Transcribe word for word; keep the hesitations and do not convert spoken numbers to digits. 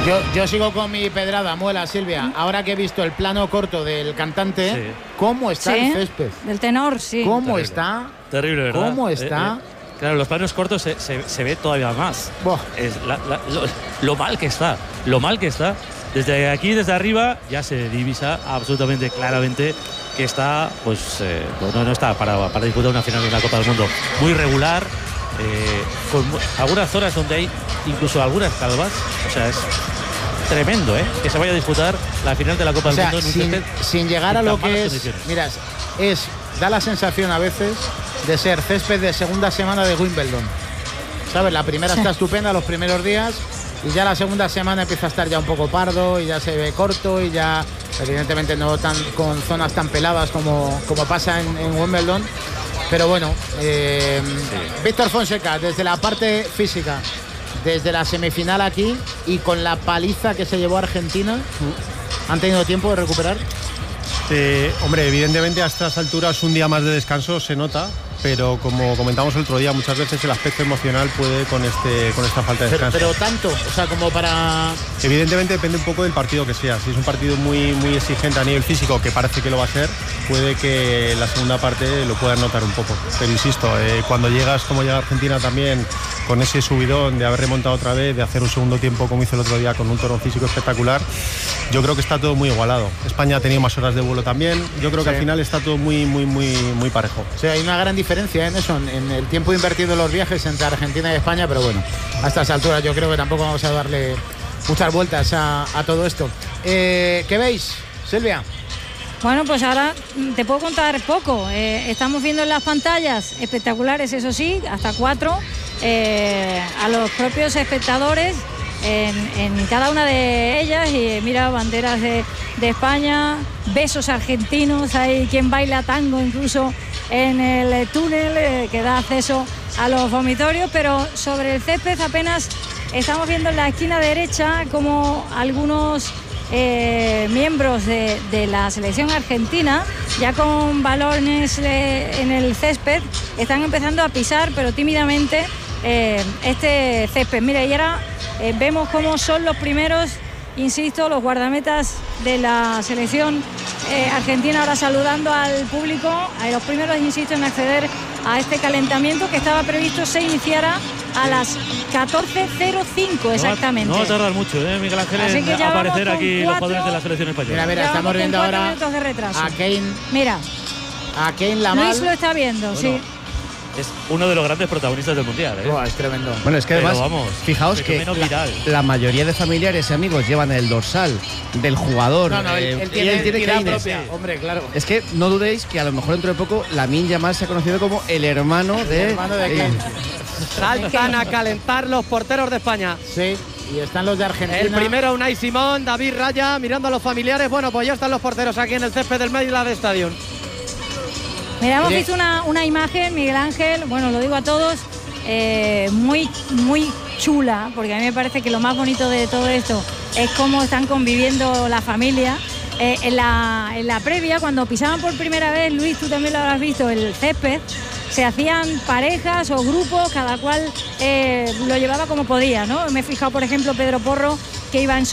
Yo, yo sigo con mi pedrada, muela, Silvia. Ahora que he visto el plano corto del cantante, sí. ¿Cómo está sí, el césped? Del tenor, sí. ¿Cómo Terrible. está? Terrible, ¿verdad? ¿Cómo está? Eh, eh, claro, los planos cortos se, se, se ve todavía más. Es la, la, lo, lo mal que está, lo mal que está. Desde aquí, desde arriba, ya se divisa absolutamente claramente que está, pues, eh, no, no está para, para disputar una final de la Copa del Mundo. Muy regular, eh, con algunas zonas donde hay incluso algunas calvas. O sea, es tremendo, ¿eh? Que se vaya a disputar la final de la Copa o sea, del Mundo en sin, un césped sin llegar a lo que es, condiciones. mira, es, da la sensación a veces de ser césped de segunda semana de Wimbledon. ¿Sabes? La primera sí. está estupenda los primeros días y ya la segunda semana empieza a estar ya un poco pardo y ya se ve corto y ya evidentemente no tan con zonas tan peladas como, como pasa en, en Wimbledon. Pero bueno, eh, sí. Víctor Fonseca, desde la parte física, desde la semifinal aquí y con la paliza que se llevó Argentina, ¿han tenido tiempo de recuperar? Eh, hombre, evidentemente a estas alturas un día más de descanso se nota, pero como comentamos el otro día, muchas veces el aspecto emocional puede con este con esta falta de descanso. Pero, pero tanto, o sea, como para... Evidentemente depende un poco del partido que sea. Si es un partido muy, muy exigente a nivel físico, que parece que lo va a ser, puede que la segunda parte lo puedan notar un poco. Pero insisto, eh, cuando llegas como llega Argentina también, con ese subidón de haber remontado otra vez, de hacer un segundo tiempo como hizo el otro día con un tono físico espectacular, yo creo que está todo muy igualado. España ha tenido más horas de vuelo también. Yo creo que sí. al final está todo muy, muy, muy, muy parejo. Sí, hay una gran diferencia en eso, en el tiempo invertido en los viajes entre Argentina y España, pero bueno, a estas alturas yo creo que tampoco vamos a darle muchas vueltas a, a todo esto. Eh, ¿Qué veis, Silvia? Bueno, pues ahora te puedo contar poco. Eh, estamos viendo en las pantallas espectaculares, eso sí, hasta cuatro, eh, a los propios espectadores en, en cada una de ellas y mira, banderas de, de España, besos argentinos, hay quien baila tango incluso en el túnel eh, que da acceso a los vomitorios, pero sobre el césped apenas estamos viendo en la esquina derecha como algunos eh, miembros de, de la selección argentina, ya con balones eh, en el césped, están empezando a pisar, pero tímidamente, eh, este césped. Mira, y ahora eh, vemos cómo son los primeros, insisto, los guardametas de la selección eh, argentina ahora saludando al público, a los primeros, insisto, en acceder a este calentamiento que estaba previsto se iniciara a las catorce cero cinco exactamente. No va a tardar mucho, ¿eh, Miguel Ángel, en aparecer aquí cuatro, los jugadores de la selección española. Mira, mira, estamos viendo ahora a Kane. Mira, a Kane Lamal. Luis lo está viendo, bueno, sí. Es uno de los grandes protagonistas del Mundial, ¿eh? Oh, es tremendo. Bueno, es que además, vamos, fijaos que la, la mayoría de familiares y amigos llevan el dorsal del jugador. No, no, él, eh, él tiene, él tiene tira propia. Hombre, claro. Es que no dudéis que a lo mejor dentro de poco Lamine Yamal se ha conocido como el hermano el de... hermano de Kane. Saltan a calentar los porteros de España. Sí, y están los de Argentina. El primero, Unai Simón, David Raya, mirando a los familiares. Bueno, pues ya están los porteros aquí en el césped del Maryland Stadium. Mira, hemos visto una, una imagen, Miguel Ángel, bueno, lo digo a todos, eh, muy, muy chula, porque a mí me parece que lo más bonito de todo esto es cómo están conviviendo la familia. Eh, en, la, en la previa, cuando pisaban por primera vez, Luis, tú también lo habrás visto, el césped, se hacían parejas o grupos, cada cual eh, lo llevaba como podía, ¿no? Me he fijado, por ejemplo, Pedro Porro, que iba en